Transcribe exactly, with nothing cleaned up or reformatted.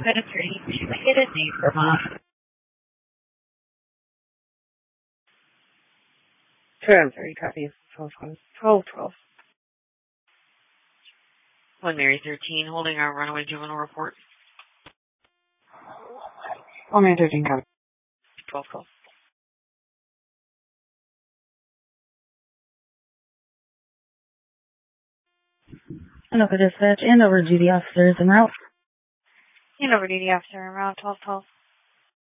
Minutes ready. Should we get a name for mom? twelve thirty, copy. twelve twelve. twelve twelve. One Mary thirteen, holding our runaway juvenile report. One Mary thirteen, copy. twelve twelve. Anoka dispatch, and over duty officers en route. And over duty officer en route, twelve twelve.